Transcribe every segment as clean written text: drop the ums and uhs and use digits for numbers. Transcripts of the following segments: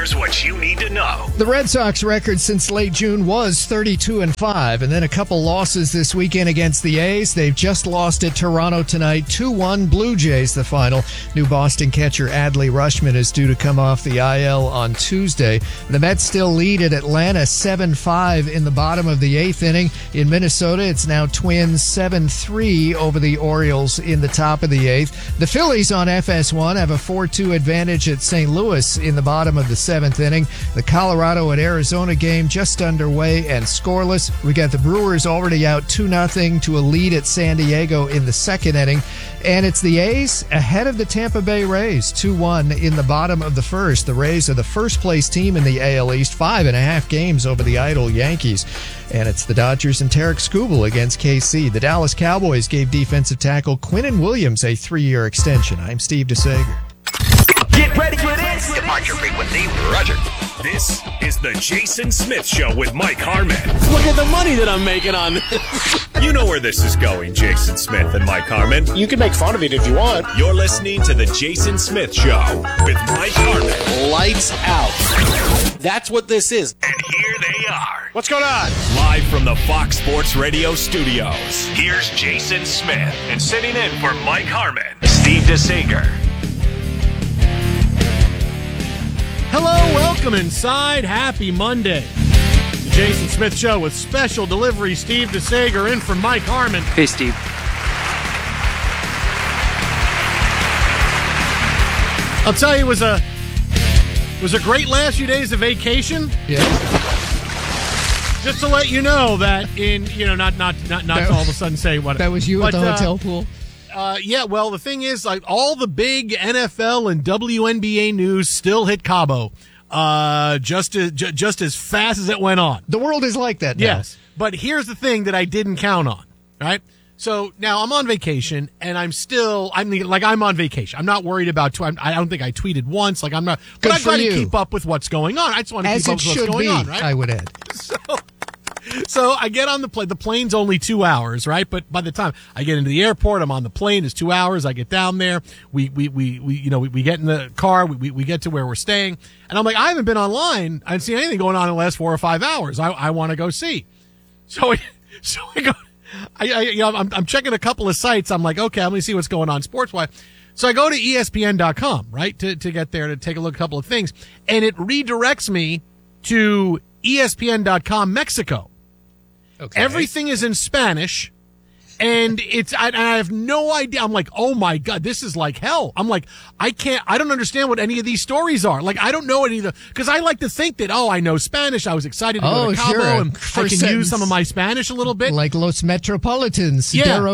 Here's what you need to know. The Red Sox record since late June was 32-5, and then a couple losses this weekend against the A's. They've just lost at Toronto tonight, 2-1 Blue Jays the final. New Boston catcher Adley Rutschman is due to come off the IL on Tuesday. The Mets still lead at Atlanta 7-5 in the bottom of the eighth inning. In Minnesota, it's now Twins 7-3 over the Orioles in the top of the eighth. The Phillies on FS1 have a 4-2 advantage at St. Louis in the bottom of the seventh inning. The Colorado and Arizona game just underway and scoreless. We got the Brewers already out 2-0 to a lead at San Diego in the second inning. And it's the A's ahead of the Tampa Bay Rays, 2-1 in the bottom of the first. The Rays are the first place team in the AL East, 5.5 games over the idle Yankees. And it's the Dodgers and Tarek Skubal against KC. The Dallas Cowboys gave defensive tackle Quinnen Williams a 3-year extension. I'm Steve DeSager. Get ready for this. Depart your frequency. Roger. This is the Jason Smith Show with Mike Harmon. Look at the money that I'm making on this. You know where this is going, Jason Smith and Mike Harmon. You can make fun of it if you want. You're listening to the Jason Smith Show with Mike Harmon. Lights out. That's what this is. And here they are. What's going on? Live from the Fox Sports Radio studios. Here's Jason Smith. And sitting in for Mike Harmon, Steve DeSager. Hello, welcome inside. Happy Monday. The Jason Smith Show with special delivery. Steve DeSager in for Mike Harmon. Hey, Steve. I'll tell you, it was a great last few days of vacation. Yeah. Just to let you know that not to all of a sudden say what. That was you at the hotel pool? Yeah, well, the thing is, like, all the big NFL and WNBA news still hit Cabo, just as fast as it went on. The world is like that now. Yes, but here's the thing that I didn't count on, right? So now I'm on vacation, and I'm on vacation. I'm not worried about, I don't think I tweeted once, like I'm not, but I try to keep up with what's going on. I just want to keep up with what's going on, right? I would add. So I get on the plane. The plane's only 2 hours, right? But by the time I get into the airport, I'm on the plane. It's 2 hours. I get down there. We get in the car. We get to where we're staying, and I'm like, I haven't been online. I haven't seen anything going on in the last 4 or 5 hours. I want to go see. So I go. I'm checking a couple of sites. I'm like, okay, I'm going to see what's going on sports-wise. So I go to ESPN.com, right, to get there to take a look at a couple of things, and it redirects me to ESPN.com Mexico. Okay. Everything is in Spanish, and I have no idea. I'm like, oh my God, this is like hell. I'm like, I don't understand what any of these stories are. Like, I don't know any of because I like to think that, I know Spanish. I was excited to go to Cabo, and I can use some of my Spanish a little bit. Like Los Metropolitans,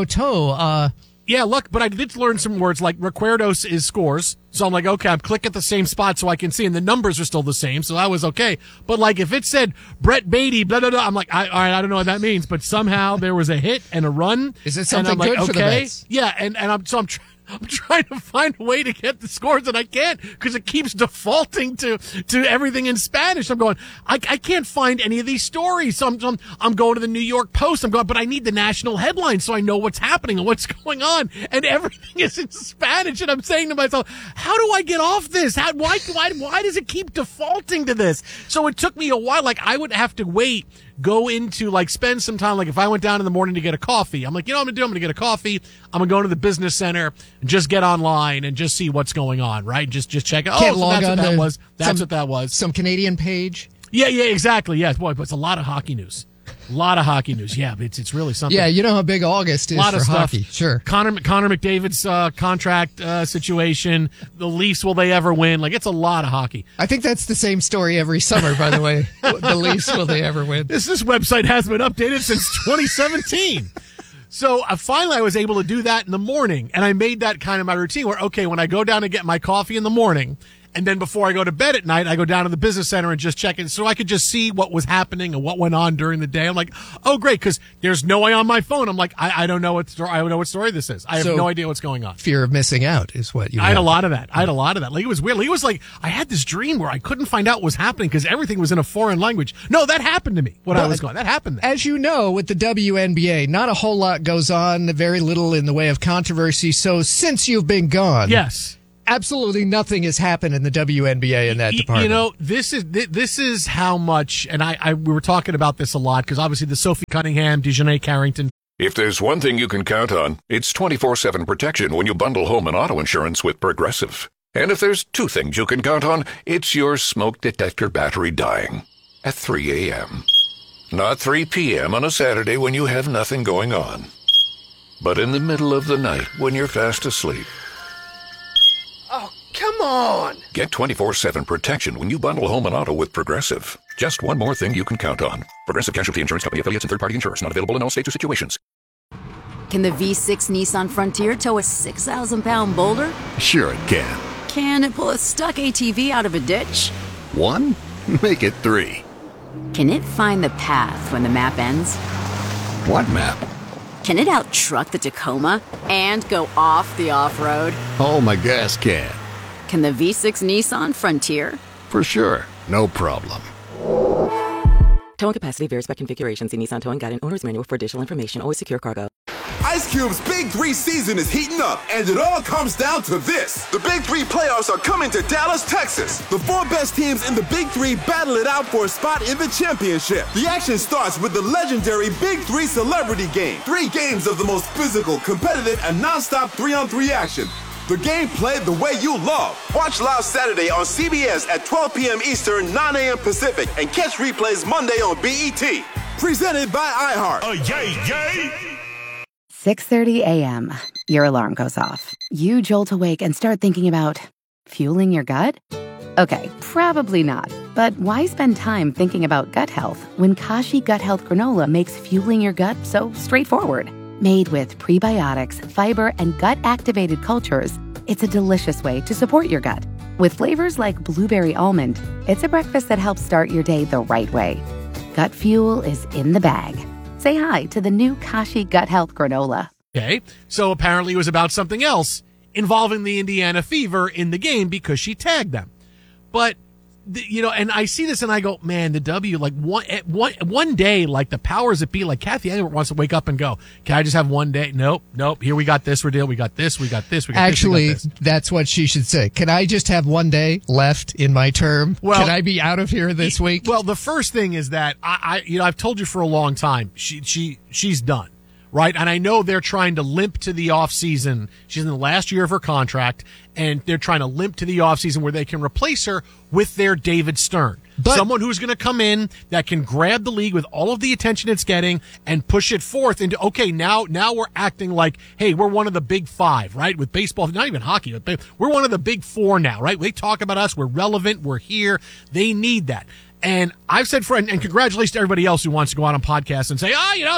Deroto. Yeah, look, but I did learn some words like recuerdos is scores. So I'm like, okay, I'm clicking at the same spot so I can see, and the numbers are still the same, so that was okay. But like if it said Brett Beatty, blah, blah, blah, I'm like, all right, I don't know what that means, but somehow there was a hit and a run. Is it something good for the Mets? Yeah, and I'm trying to find a way to get the scores, and I can't because it keeps defaulting to everything in Spanish. I'm going, I can't find any of these stories. So I'm going to the New York Post. I'm going, but I need the national headlines so I know what's happening and what's going on. And everything is in Spanish. And I'm saying to myself, how do I get off this? Why does it keep defaulting to this? So it took me a while. Like I would have to go into spend some time. Like if I went down in the morning to get a coffee, I'm like, what I'm going to do? I'm going to get a coffee. I'm going to go to the business center and just get online and just see what's going on, right? Just check it. Can't log that's on what that to was. That's what that was. Some Canadian page. Yeah, exactly. Yeah, boy, but it's a lot of hockey news. A lot of hockey news. Yeah, it's really something. Yeah, you know how big August is for hockey. Sure. Connor McDavid's contract situation. The Leafs, will they ever win? It's a lot of hockey. I think that's the same story every summer, by the way. The Leafs, will they ever win? This website hasn't been updated since 2017. So finally I was able to do that in the morning, and I made that kind of my routine where, okay, when I go down to get my coffee in the morning, and then before I go to bed at night, I go down to the business center and just check it so I could just see what was happening and what went on during the day. I'm like, oh, great, because there's no way on my phone. I'm like, I don't know what story. I don't know what story this is. I have no idea what's going on. Fear of missing out is what you. I had a lot of that. Like it was weird. Like, it was like I had this dream where I couldn't find out what was happening because everything was in a foreign language. No, that happened to me. I was going. That happened. As you know, with the WNBA, not a whole lot goes on. Very little in the way of controversy. So since you've been gone, yes. absolutely nothing has happened in the WNBA in that department. You know, this is how much, and we were talking about this a lot because obviously the Sophie Cunningham, Dejanay Carrington. If there's one thing you can count on, it's 24/7 protection when you bundle home and auto insurance with Progressive. And if there's two things you can count on, it's your smoke detector battery dying at 3 a.m. Not 3 p.m. on a Saturday when you have nothing going on, but in the middle of the night when you're fast asleep. Oh, come on. Get 24/7 protection when you bundle home and auto with Progressive. Just one more thing you can count on. Progressive Casualty Insurance Company, affiliates, and third-party insurers. Not available in all states or situations. Can the V6 Nissan Frontier tow a 6,000-pound boulder? Sure it can. Can it pull a stuck ATV out of a ditch? 1? Make it 3. Can it find the path when the map ends? What map? Can it out-truck the Tacoma and go off the off-road? Oh, my gas can. Can the V6 Nissan Frontier? For sure. No problem. Towing capacity varies by configuration. See Nissan Towing Guide and Owner's Manual for additional information. Always secure cargo. Ice Cube's Big 3 season is heating up, and it all comes down to this. The Big 3 playoffs are coming to Dallas, Texas. The 4 best teams in the Big 3 battle it out for a spot in the championship. The action starts with the legendary Big 3 Celebrity Game. 3 games of the most physical, competitive, and non-stop 3-on-3 action. The game played the way you love. Watch live Saturday on CBS at 12 p.m. Eastern, 9 a.m. Pacific, and catch replays Monday on BET. Presented by iHeart. Yay! 6:30 a.m. Your alarm goes off. You jolt awake and start thinking about fueling your gut? Okay, probably not. But why spend time thinking about gut health when Kashi Gut Health Granola makes fueling your gut so straightforward? Made with prebiotics, fiber, and gut-activated cultures, it's a delicious way to support your gut. With flavors like blueberry almond, it's a breakfast that helps start your day the right way. Gut fuel is in the bag. Say hi to the new Kashi Gut Health Granola. Okay, so apparently it was about something else involving the Indiana Fever in the game because she tagged them. But, and I see this and I go, man, the W, like one day, like the powers that be, like Kathy Engelbert wants to wake up and go, can I just have one day? Nope. Here we got this, we got this. Actually, that's what she should say. Can I just have one day left in my term? Well, can I be out of here this week? Well, the first thing is that I've told you for a long time, she's done. Right. And I know they're trying to limp to the off season. She's in the last year of her contract and they're trying to limp to the off season where they can replace her with their David Stern. But someone who's going to come in that can grab the league with all of the attention it's getting and push it forth into, okay, now we're acting like, hey, we're one of the big 5, right? With baseball, not even hockey, but we're one of the big 4 now, right? They talk about us. We're relevant. We're here. They need that. And I've said, and congratulations to everybody else who wants to go out on podcasts and say,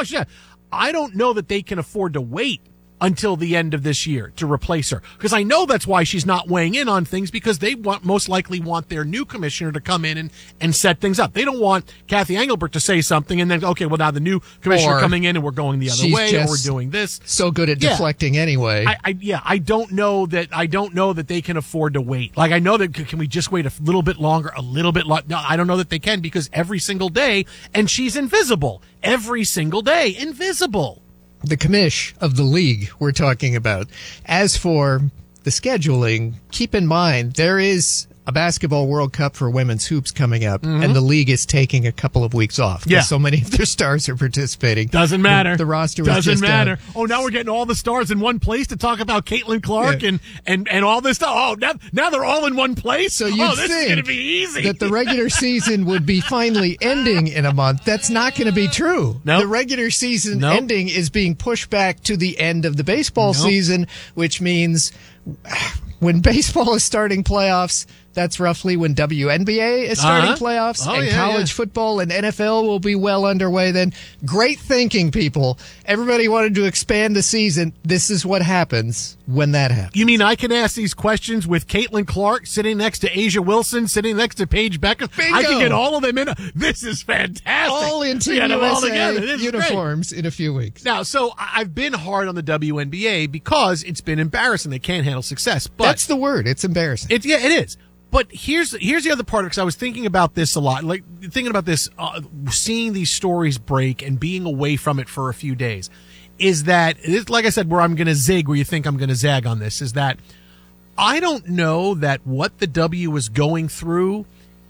I don't know that they can afford to wait until the end of this year to replace her. Because I know that's why she's not weighing in on things, because they most likely want their new commissioner to come in and set things up. They don't want Kathy Engelbert to say something and then, okay, well, now the new commissioner coming in and we're going the other way, or we're doing this. So good at deflecting anyway. I don't know that they can afford to wait. Like, I know that, can we just wait a little bit longer, No, I don't know that they can, because every single day, and she's invisible. Every single day, invisible. The commish of the league we're talking about. As for the scheduling, keep in mind there is a basketball World Cup for women's hoops coming up, and the league is taking a couple of weeks off because so many of their stars are participating. Doesn't matter. The roster doesn't matter. Oh, now we're getting all the stars in one place to talk about Caitlin Clark and all this stuff. Oh, now they're all in one place. So this is going to be easy. That the regular season would be finally ending in a month. That's not going to be true. Nope. The regular season ending is being pushed back to the end of the baseball season, which means when baseball is starting playoffs, that's roughly when WNBA is starting playoffs, and college football and NFL will be well underway then. Great thinking, people. Everybody wanted to expand the season. This is what happens when that happens. You mean I can ask these questions with Caitlin Clark sitting next to Asia Wilson, sitting next to Paige Becker? Bingo. I can get all of them in. This is fantastic. All in Team USA uniforms in a few weeks. Now, so I've been hard on the WNBA because it's been embarrassing. They can't handle success. But that's the word. It's embarrassing. It is. But here's the other part, because I was thinking about this a lot, like thinking about this, seeing these stories break and being away from it for a few days, is that, like I said, where I'm going to zig, where you think I'm going to zag on this, is that I don't know that what the W was going through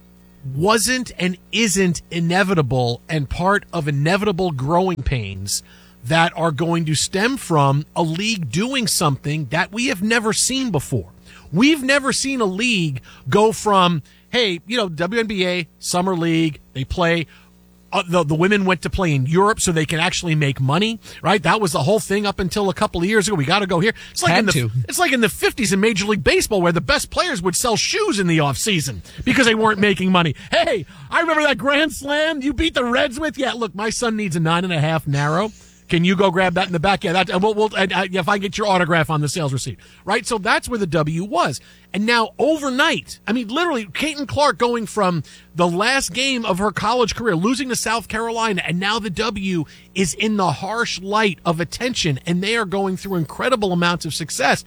wasn't and isn't inevitable and part of inevitable growing pains that are going to stem from a league doing something that we have never seen before. We've never seen a league go from, hey, WNBA, Summer League, they play. The women went to play in Europe so they can actually make money, right? That was the whole thing up until a couple of years ago. We got to go here. It's like in the 50s in Major League Baseball where the best players would sell shoes in the off season because they weren't making money. Hey, I remember that grand slam you beat the Reds with. Yeah, look, my son needs a 9.5 narrow. Can you go grab that in the back? Yeah, if I get your autograph on the sales receipt, right? So that's where the W was. And now overnight, I mean, literally, Caitlin Clark going from the last game of her college career, losing to South Carolina, and now the W is in the harsh light of attention, and they are going through incredible amounts of success.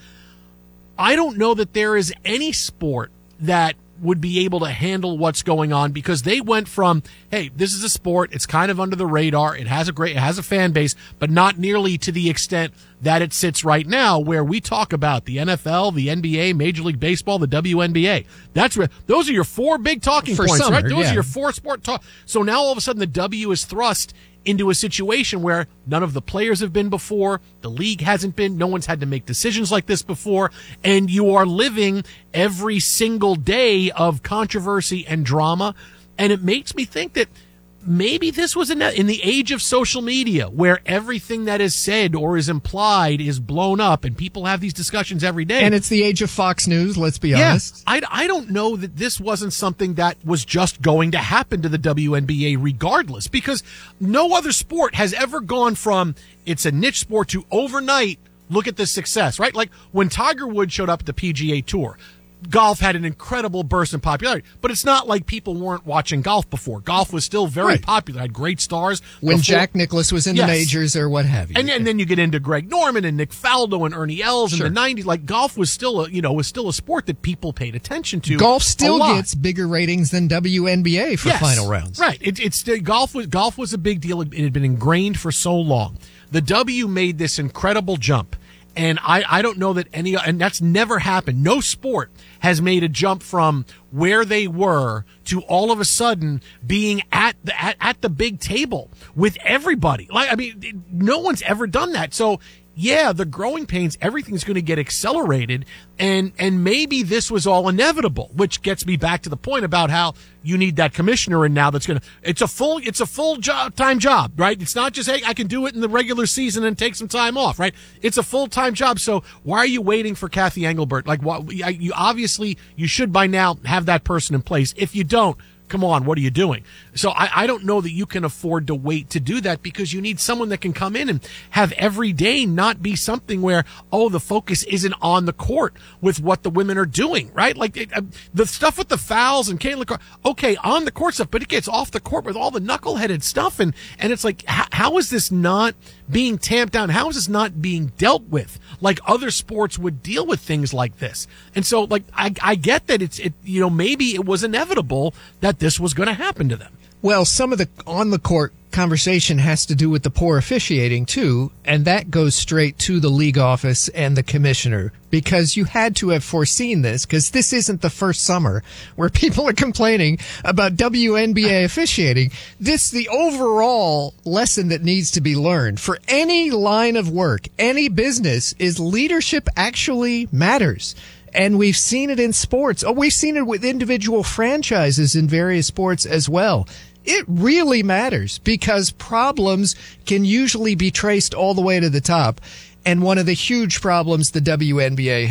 I don't know that there is any sport that would be able to handle what's going on because they went from, hey, this is a sport, it's kind of under the radar, it has a fan base, but not nearly to the extent that it sits right now where we talk about the NFL, the NBA, Major League Baseball, the WNBA. Those are your four big talking points, summer, right? Those are your four sport talk. So now all of a sudden the W is thrust into a situation where none of the players have been before, the league hasn't been, no one's had to make decisions like this before, and you are living every single day of controversy and drama. And it makes me think that maybe this was in the age of social media where everything that is said or is implied is blown up and people have these discussions every day. And it's the age of Fox News, let's be honest. I don't know that this wasn't something that was just going to happen to the WNBA regardless, because no other sport has ever gone from it's a niche sport to overnight look at the success, right? Like when Tiger Woods showed up at the PGA Tour, golf had an incredible burst in popularity, but it's not like people weren't watching golf before. Golf was still very popular, had great stars. When Jack Nicklaus was in the majors or what have you. And then you get into Greg Norman and Nick Faldo and Ernie Els in the 90s. Like golf was still a sport that people paid attention to. Golf still gets bigger ratings than WNBA for final rounds. Right. Golf was a big deal. It had been ingrained for so long. The W made this incredible jump. And I don't know that and that's never happened. No sport has made a jump from where they were to all of a sudden being at the big table with everybody. Like, I mean, no one's ever done that. So yeah, the growing pains, everything's going to get accelerated, and maybe this was all inevitable, which gets me back to the point about how you need that commissioner in now that's going to, it's a full time job, right? It's not just, hey, I can do it in the regular season and take some time off, right? It's a full-time job. So why are you waiting for Kathy Engelbert? Like, you obviously, you should by now have that person in place. If you don't, come on, what are you doing? So I don't know that you can afford to wait to do that, because you need someone that can come in and have every day not be something where, the focus isn't on the court with what the women are doing, right? Like the stuff with the fouls and Caitlin Clark, okay, on the court stuff, but it gets off the court with all the knuckleheaded stuff. And it's like, how is this not being tamped down? How is this not being dealt with like other sports would deal with things like this? And so, like, I get that maybe it was inevitable that this was going to happen to them. Well, some of the on-the-court conversation has to do with the poor officiating, too, and that goes straight to the league office and the commissioner, because you had to have foreseen this, because this isn't the first summer where people are complaining about WNBA officiating. The overall lesson that needs to be learned for any line of work, any business, is leadership actually matters. And we've seen it in sports. We've seen it with individual franchises in various sports as well. It really matters, because problems can usually be traced all the way to the top. And one of the huge problems the WNBA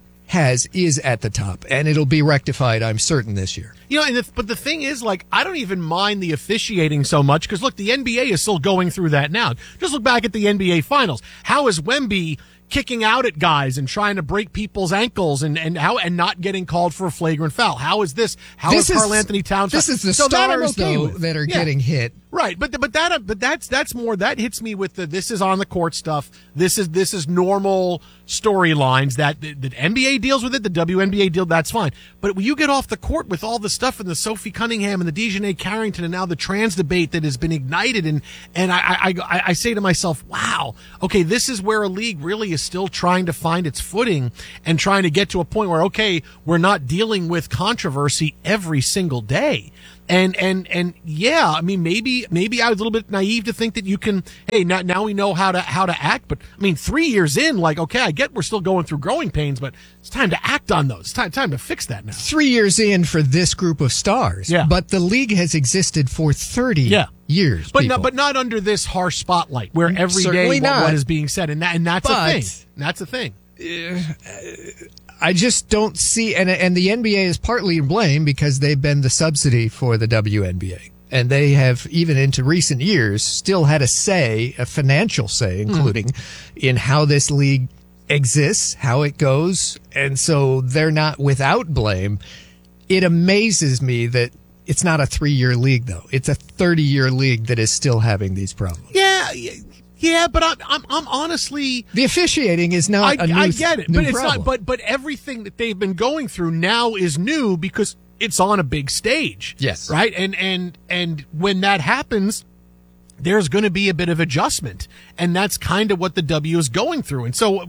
has is at the top. And it'll be rectified, I'm certain, this year. But the thing is, like, I don't even mind the officiating so much, because, look, the NBA is still going through that now. Just look back at the NBA Finals. How is Wemby kicking out at guys and trying to break people's ankles and not getting called for a flagrant foul? How is Karl Anthony Towns? This is the stars that are getting hit. Right, but that's more, that hits me with this is on the court stuff. This is normal storylines that the NBA deals with it, the WNBA deal, that's fine. But when you get off the court with all the stuff and the Sophie Cunningham and the Dejanay Carrington and now the trans debate that has been ignited, and I say to myself, wow, okay, this is where a league really is still trying to find its footing and trying to get to a point where, okay, we're not dealing with controversy every single day. And yeah, I mean, maybe I was a little bit naive to think that you can, hey, now we know how to act. But I mean, 3 years in, like, okay, I get we're still going through growing pains, but it's time to act on those. It's time to fix that now. 3 years in for this group of stars. Yeah. But the league has existed for 30 years. But not under this harsh spotlight where every Certainly day not. what is being said. And that's a thing. That's a thing. I just don't see, and the NBA is partly to blame because they've been the subsidy for the WNBA. And they have, even into recent years, still had a financial say, including in how this league exists, how it goes. And so they're not without blame. It amazes me that it's not a 3-year league, though. It's a 30-year league that is still having these problems. Yeah, but I'm honestly, the officiating is not a new I get it, but it's problem. not. But everything that they've been going through now is new because it's on a big stage. Yes, right. And when that happens, there's going to be a bit of adjustment, and that's kind of what the W is going through. And so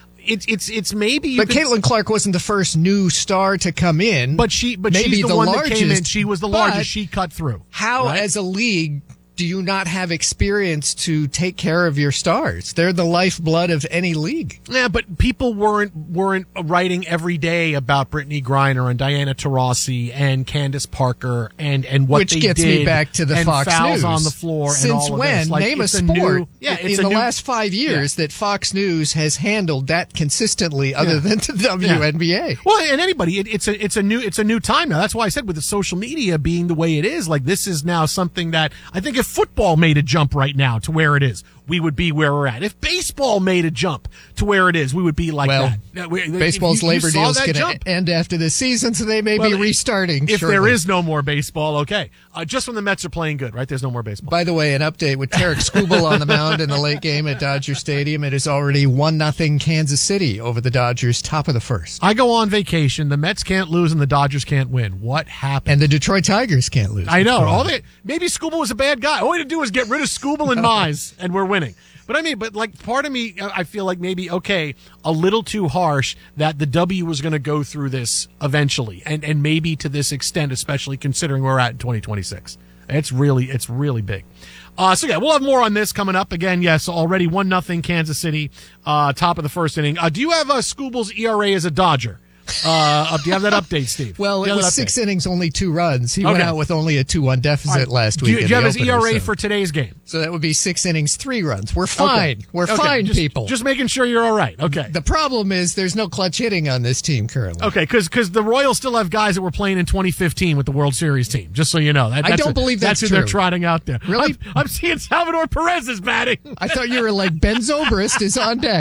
it's maybe. But Caitlin Clark wasn't the first new star to come in. But she's the one that came in. She was the largest. She cut through. How, as a league, do you not have experience to take care of your stars? They're the lifeblood of any league. Yeah, but people weren't writing every day about Brittany Griner and Diana Taurasi and Candace Parker and what Which they gets did me back to the and Fox fouls News on the floor. Since and all of when? This. Like, Name a sport in the new last 5 years that Fox News has handled that consistently, other than the WNBA. Well, and anybody, it's a new time now. That's why I said with the social media being the way it is, like this is now something that I think if football made a jump right now to where it is, we would be where we're at. If baseball made a jump to where it is, we would be like that. Baseball's labor deal is going to end after the season, so they may be restarting If shortly. there is no more baseball, okay. Just when the Mets are playing good, right? There's no more baseball. By the way, an update with Tarek Skubal on the mound in the late game at Dodger Stadium. It is already 1-0 Kansas City over the Dodgers, top of the first. I go on vacation. The Mets can't lose and the Dodgers can't win. What happened? And the Detroit Tigers can't lose. I know. Maybe Skubal was a bad guy. All we had to do was get rid of Skubal and Mize, and we're winning. But like part of me, I feel like maybe, okay, a little too harsh that the W was going to go through this eventually, and maybe to this extent, especially considering where we're at in 2026. It's really big. So yeah, we'll have more on this coming up. Again, yes, already 1-0 Kansas City, top of the first inning. Do you have Skubal's ERA as a Dodger? Do you have that update, Steve? Well, it was 6 innings, only 2 runs. He went out with only a 2-1 deficit last week. Do you have his ERA for today's game? So that would be 6 innings, 3 runs. We're fine. We're fine, people. Just making sure you're all right. Okay. The problem is there's no clutch hitting on this team currently. Okay, because the Royals still have guys that were playing in 2015 with the World Series team. Just so you know, I don't believe that's who true. They're trotting out there. Really? I'm seeing Salvador Perez is batting. I thought you were like Ben Zobrist is on deck.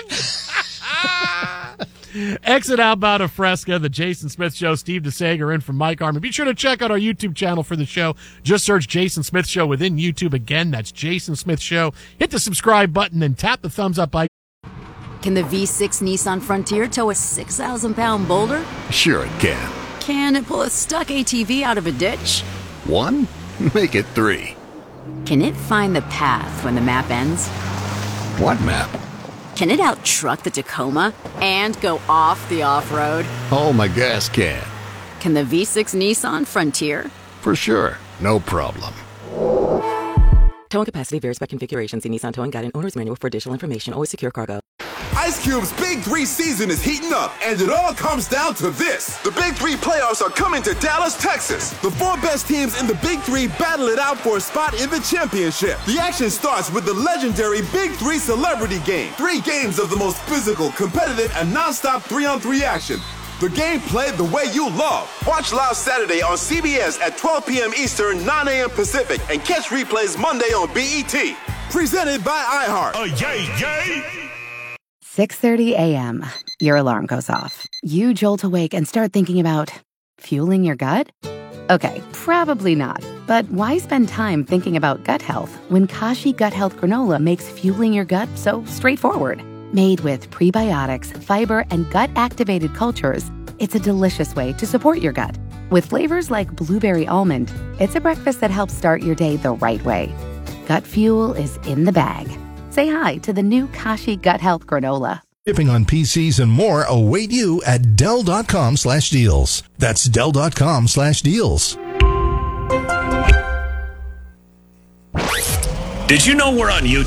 Exit Outbound of Fresca, the Jason Smith Show. Steve DeSager in from Mike Harmon. Be sure to check out our YouTube channel for the show. Just search Jason Smith Show within YouTube. Again, that's Jason Smith Show. Hit the subscribe button and tap the thumbs up icon. Can the V6 Nissan Frontier tow a 6,000-pound boulder? Sure it can. Can it pull a stuck ATV out of a ditch? 1? Make it 3. Can it find the path when the map ends? What map? Can it out-truck the Tacoma and go off the off-road? Oh, my gas can. Can the V6 Nissan Frontier? For sure. No problem. Towing capacity varies by configuration. See Nissan Towing Guide and Owner's Manual for additional information. Always secure cargo. Ice Cube's Big 3 season is heating up, and it all comes down to this. The Big 3 playoffs are coming to Dallas, Texas. The 4 best teams in the Big 3 battle it out for a spot in the championship. The action starts with the legendary Big 3 Celebrity Game. 3 games of the most physical, competitive, and non-stop 3-on-3 action. The game played the way you love. Watch live Saturday on CBS at 12 p.m. Eastern, 9 a.m. Pacific, and catch replays Monday on BET. Presented by iHeart. Yay! 6:30 a.m. Your alarm goes off. You jolt awake and start thinking about fueling your gut? Okay, probably not. But why spend time thinking about gut health when Kashi Gut Health Granola makes fueling your gut so straightforward? Made with prebiotics, fiber, and gut-activated cultures, it's a delicious way to support your gut. With flavors like blueberry almond, it's a breakfast that helps start your day the right way. Gut Fuel is in the bag. Say hi to the new Kashi Gut Health Granola. Shipping on PCs and more await you at Dell.com/deals. That's Dell.com/deals. Did you know we're on YouTube?